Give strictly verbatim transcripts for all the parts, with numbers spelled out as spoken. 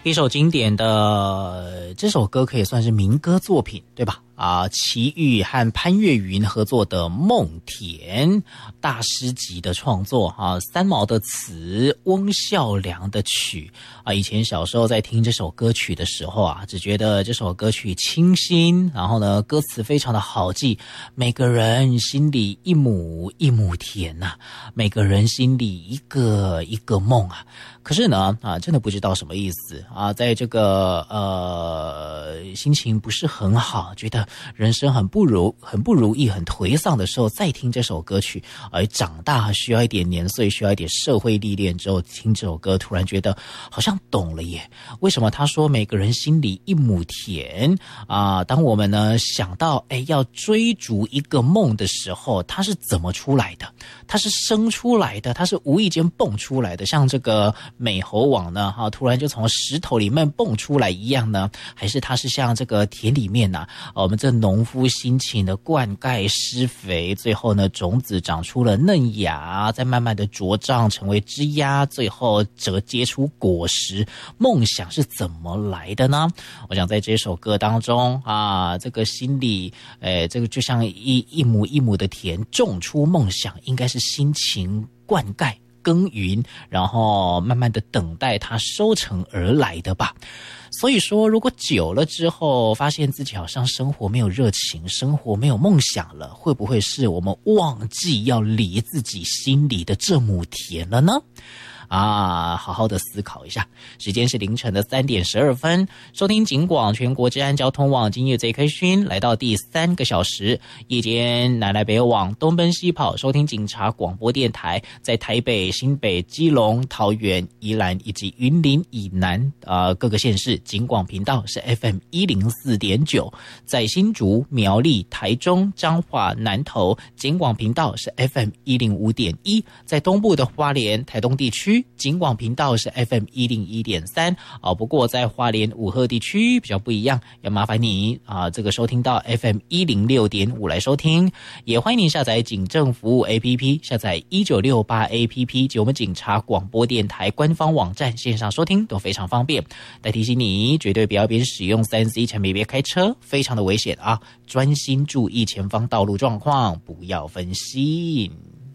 一首经典的，这首歌可以算是民歌作品，对吧？啊，齐豫和潘越云合作的《梦田》，大师级的创作啊，三毛的词，翁孝良的曲啊。以前小时候在听这首歌曲的时候啊，只觉得这首歌曲清新，然后呢，歌词非常的好记，每个人心里一亩一亩田呐、啊，每个人心里一个一个梦啊。可是呢，啊，真的不知道什么意思啊，在这个呃心情不是很好，觉得人生很不如很不如意、很颓丧的时候，再听这首歌曲，而长大需要一点年岁，需要一点社会历练之后，听这首歌，突然觉得好像懂了耶。为什么他说每个人心里一亩田啊？当我们呢想到哎要追逐一个梦的时候，它是怎么出来的？它是生出来的，它是无意间蹦出来的，像这个美猴王呢，哈、啊，突然就从石头里面蹦出来一样呢？还是它是像这个田里面呐、啊，我们这农夫辛勤的灌溉施肥，最后呢种子长出了嫩芽，再慢慢的茁壮成为枝丫，最后折结出果实。梦想是怎么来的呢？我想在这首歌当中啊，这个心里，哎，这个就像一一亩一亩的田，种出梦想，应该是辛勤灌溉耕耘，然后慢慢的等待它收成而来的吧。所以说，如果久了之后发现自己好像生活没有热情，生活没有梦想了，会不会是我们忘记要理自己心里的这亩田了呢？啊，好好的思考一下。时间是凌晨的三点十二分，收听警广全国治安交通网今夜最开讯，来到第三个小时，夜间南来北往，东奔西跑，收听警察广播电台，在台北、新北、基隆、桃园、宜兰以及云林以南呃各个县市，警广频道是 F M 一零四点九，在新竹、苗栗、台中、彰化、南投，警广频道是 F M 一零五点一，在东部的花莲、台东地区，警广频道是 F M 一零一点三啊，不过在花莲五鹤地区比较不一样，要麻烦你啊，这个收听到 F M 一零六点五来收听，也欢迎您下载警政服务 A P P， 下载一九六八 A P P 及我们警察广播电台官方网站线上收听都非常方便。再提醒你，绝对不要边使用 三 C 产品边开车，非常的危险啊！专心注意前方道路状况，不要分心。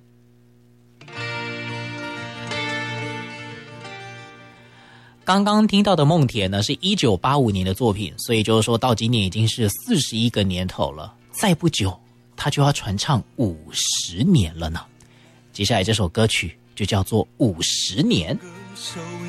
刚刚听到的梦田呢，是一九八五年的作品，所以就是说到今年已经是四十一个年头了，再不久他就要传唱五十年了呢。接下来这首歌曲就叫做《五十年》。